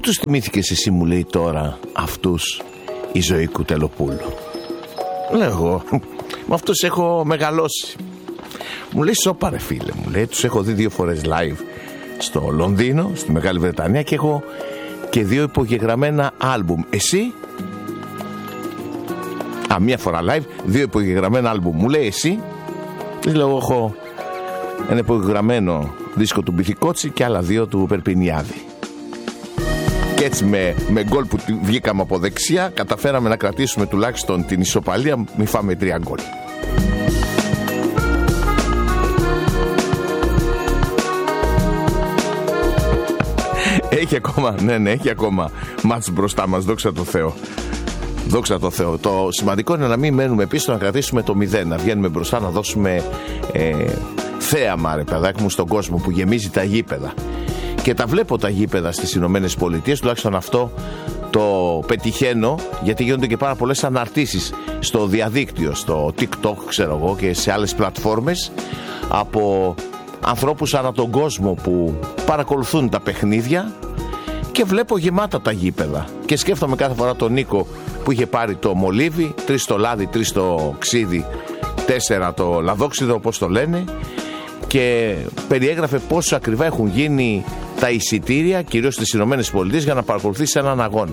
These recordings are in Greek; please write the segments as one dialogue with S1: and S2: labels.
S1: τους θυμήθηκες εσύ, μου λέει, τώρα αυτούς η Ζωή Κουτελοπούλου? Λέω εγώ, με αυτούς έχω μεγαλώσει. Μου λέει, σώπα ρε φίλε, μου λέει, τους έχω δει 2 φορές live στο Λονδίνο, στη Μεγάλη Βρετανία, και έχω και 2 υπογεγραμμένα άλμπουμ. Εσύ? Μία φορά live, 2 υπογεγραμμένα άλμπουμ. Μου λέει, εσύ? Λέω, έχω ένα υπογεγραμμένο δίσκο του Μπιθικότσι και άλλα 2 του Περπινιάδη. Και έτσι με γκολ που βγήκαμε από δεξιά, καταφέραμε να κρατήσουμε τουλάχιστον την ισοπαλία, μη φάμε 3 γκολ. Έχει ακόμα, ναι, έχει ακόμα μάτς μπροστά μας, δόξα τω Θεώ. Δόξα τω Θεώ. Το σημαντικό είναι να μην μένουμε πίσω, να κρατήσουμε το 0, να βγαίνουμε μπροστά, να δώσουμε θέαμα, ρε παιδάκι μου, στον κόσμο που γεμίζει τα γήπεδα. Και τα βλέπω τα γήπεδα στις Ηνωμένες Πολιτείες, τουλάχιστον αυτό το πετυχαίνω, γιατί γίνονται και πάρα πολλές αναρτήσεις στο διαδίκτυο, στο TikTok, ξέρω εγώ, και σε άλλες πλατφόρμες, από ανθρώπους ανά τον κόσμο που παρακολουθούν τα παιχνίδια, και βλέπω γεμάτα τα γήπεδα. Και σκέφτομαι κάθε φορά τον Νίκο που είχε πάρει το μολύβι, 3 το λάδι, 3 το ξύδι, 4 το λαδόξιδο, όπως το λένε, και περιέγραφε πόσο ακριβά έχουν γίνει τα εισιτήρια, κυρίως στις Ηνωμένες Πολιτείες, για να παρακολουθήσει έναν αγώνα.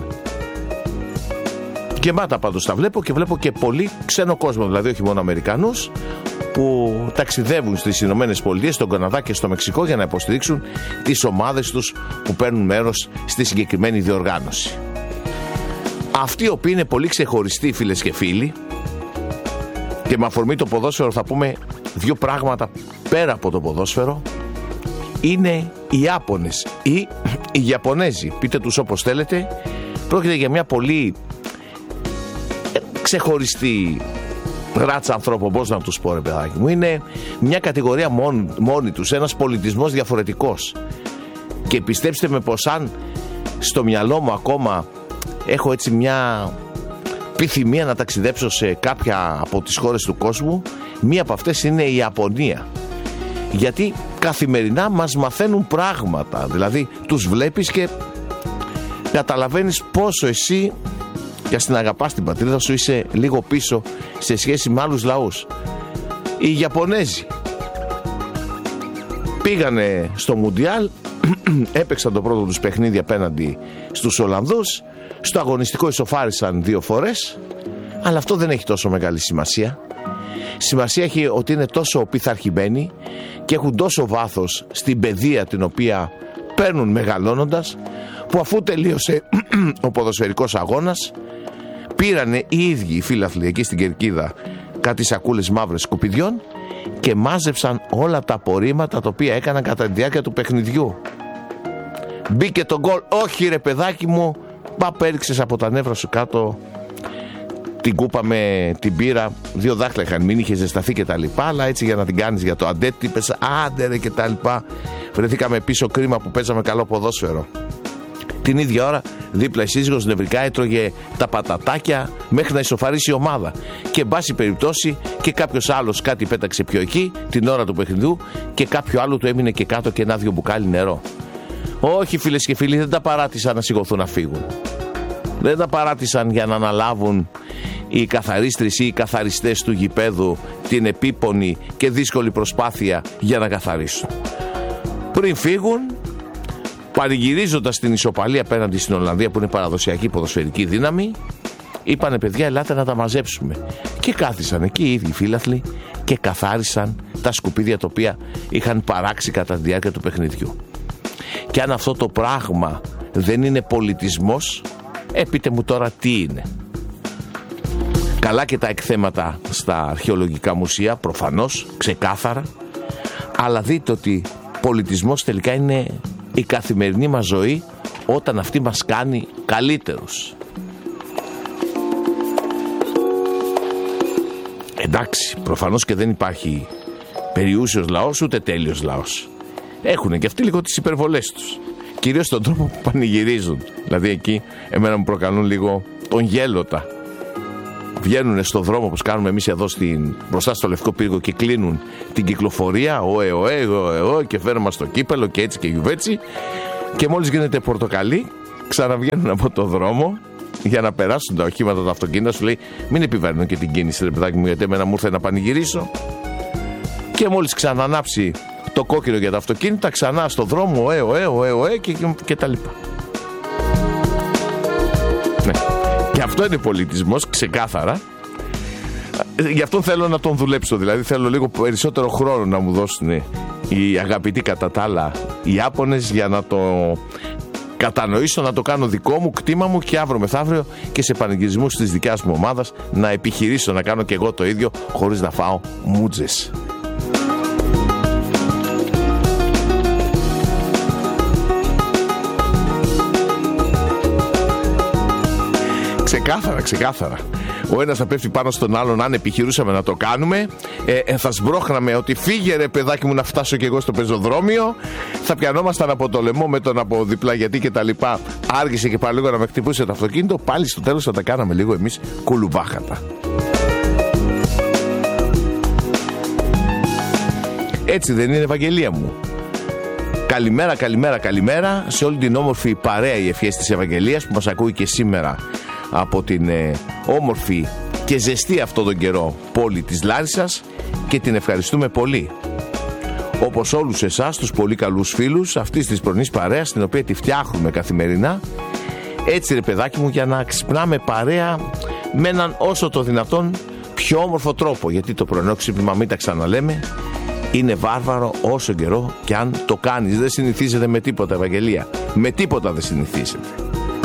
S1: Γεμάτα πάντως τα βλέπω, και βλέπω και πολύ ξένο κόσμο, δηλαδή όχι μόνο Αμερικανούς, που ταξιδεύουν στις Ηνωμένες Πολιτείες, στον Καναδά και στο Μεξικό, για να υποστηρίξουν τις ομάδες τους που παίρνουν μέρος στη συγκεκριμένη διοργάνωση. Αυτοί οι οποίοι είναι πολύ ξεχωριστοί, φίλες και φίλοι, και με αφορμή το ποδόσφαιρο θα πούμε 2 πράγματα πέρα από το ποδόσφαιρο, είναι οι Ιάπωνες ή οι Ιαπωνέζοι, πείτε τους όπως θέλετε. Πρόκειται για μια πολύ ξεχωριστή ράτσα ανθρώπων, πώς να τους πω, ρε παιδάκι μου. Είναι μια κατηγορία μόνη τους, ένας πολιτισμός διαφορετικός. Και πιστέψτε με πως αν στο μυαλό μου ακόμα έχω έτσι μια επιθυμία να ταξιδέψω σε κάποια από τις χώρες του κόσμου, μία από αυτές είναι η Ιαπωνία. Γιατί καθημερινά μας μαθαίνουν πράγματα, δηλαδή τους βλέπεις και καταλαβαίνεις πόσο εσύ, για να αγαπάς την πατρίδα σου, είσαι λίγο πίσω σε σχέση με άλλους λαούς. Οι Ιαπωνέζοι πήγανε στο Μουντιάλ, έπαιξαν το πρώτο τους παιχνίδι απέναντι στους Ολλανδούς, στο αγωνιστικό ισοφάρισαν 2 φορές, αλλά αυτό δεν έχει τόσο μεγάλη σημασία. Σημασία έχει ότι είναι τόσο πειθαρχημένοι και έχουν τόσο βάθος στην παιδεία την οποία παίρνουν μεγαλώνοντας, που αφού τελείωσε ο ποδοσφαιρικός αγώνας, πήρανε οι ίδιοι οι φίλαθλοι εκεί στην Κερκίδα κάτι σακούλες μαύρες σκουπιδιών και μάζεψαν όλα τα απορρίμματα τα οποία έκαναν κατά τη διάρκεια του παιχνιδιού. Μπήκε το γκολ, όχι ρε παιδάκι μου, έριξες από τα νεύρα σου κάτω την κούπα με την πύρα, 2 δάχτυλα είχαν μείνει, είχε ζεσταθεί και τα λοιπά, αλλά έτσι για να την κάνεις για το αντέτ, είπες άντε ρε και τα λοιπά. Βρεθήκαμε πίσω, κρίμα που παίζαμε καλό ποδόσφαιρο. Την ίδια ώρα δίπλα η σύζυγος νευρικά έτρωγε τα πατατάκια μέχρι να ισοφαρίσει η ομάδα. Και εν πάση περιπτώσει και κάποιος άλλος κάτι πέταξε πιο εκεί την ώρα του παιχνιδιού και κάποιο άλλο του έμεινε και κάτω και 1-2 μπουκάλι νερό. Όχι φίλες και φίλοι, δεν τα παράτησαν να σηκωθούν να φύγουν. Δεν τα παράτησαν για να αναλάβουν οι καθαρίστρες ή οι καθαριστές του γηπέδου την επίπονη και δύσκολη προσπάθεια για να καθαρίσουν. Πριν φύγουν, πανηγυρίζοντας την ισοπαλία απέναντι στην Ολλανδία που είναι παραδοσιακή ποδοσφαιρική δύναμη, είπανε παιδιά ελάτε να τα μαζέψουμε. Και κάθισαν εκεί οι ίδιοι φίλαθλοι και καθάρισαν τα σκουπίδια τα οποία είχαν παράξει κατά τη διάρκεια του παιχνιδιού. Και αν αυτό το πράγμα δεν είναι πολιτισμός, πείτε μου τώρα τι είναι. Καλά και τα εκθέματα στα αρχαιολογικά μουσεία, προφανώς, ξεκάθαρα, αλλά δείτε ότι πολιτισμός τελικά είναι η καθημερινή μας ζωή όταν αυτή μας κάνει καλύτερους. Εντάξει, προφανώς και δεν υπάρχει περιούσιος λαός ούτε τέλειος λαός. Έχουν και αυτοί λίγο τις υπερβολές τους. Κυρίως τον τρόπο που πανηγυρίζουν. Δηλαδή εκεί εμένα μου προκαλούν λίγο τον γέλοτα. Βγαίνουν στο δρόμο όπως κάνουμε εμείς εδώ μπροστά στο Λευκό Πύργο και κλείνουν την κυκλοφορία και φέρνουμε στο κύπελο και έτσι και γιουβέτσι, και μόλις γίνεται πορτοκαλί ξαναβγαίνουν από το δρόμο για να περάσουν τα οχήματα, τα αυτοκίνητα. Σου λέει μην επιβαίνουν και την κίνηση, ρε παιδάκι μου, γιατί εμένα μου ήρθε να πανηγυρίσω. Και μόλις ξανανάψει το κόκκινο για τα αυτοκίνητα, ξανά στο δρόμο, και τα λοιπά. Ναι. Και αυτό είναι πολιτισμός, ξεκάθαρα. Γι' αυτό θέλω να τον δουλέψω. Δηλαδή θέλω λίγο περισσότερο χρόνο να μου δώσουν οι αγαπητοί κατά τα άλλα οι Ιάπωνες για να το κατανοήσω, να το κάνω δικό μου, κτήμα μου, και αύριο μεθαύριο και σε πανηγυρισμούς της δικιάς μου ομάδας να επιχειρήσω να κάνω και εγώ το ίδιο χωρίς να φάω μούτζες. Ξεκάθαρα. Ο ένας θα πέφτει πάνω στον άλλον. Αν επιχειρούσαμε να το κάνουμε, θα σμπρώχναμε ότι φύγε ρε παιδάκι μου να φτάσω κι εγώ στο πεζοδρόμιο. Θα πιανόμασταν από το λαιμό με τον από διπλά, γιατί και τα λοιπά. Άργησε και πάλι λίγο να με χτυπούσε το αυτοκίνητο. Πάλι στο τέλος θα τα κάναμε λίγο εμείς κουλουμπάχατα. Έτσι δεν είναι, Ευαγγελία μου? Καλημέρα σε όλη την όμορφη παρέα οι ευχές της Ευαγγελίας που μας ακούει και σήμερα από την όμορφη και ζεστή αυτόν τον καιρό πόλη της Λάρισσας, και την ευχαριστούμε πολύ. Όπως όλους εσάς, τους πολύ καλούς φίλους αυτής της πρωινής παρέας, την οποία τη φτιάχνουμε καθημερινά. Έτσι ρε παιδάκι μου, για να ξυπνάμε παρέα με έναν όσο το δυνατόν πιο όμορφο τρόπο. Γιατί το πρωινό ξύπνημα, μην τα ξαναλέμε, είναι βάρβαρο όσο καιρό και αν το κάνεις. Δεν συνηθίζεται με τίποτα, Ευαγγελία. Με τίποτα δεν συνηθίζεται.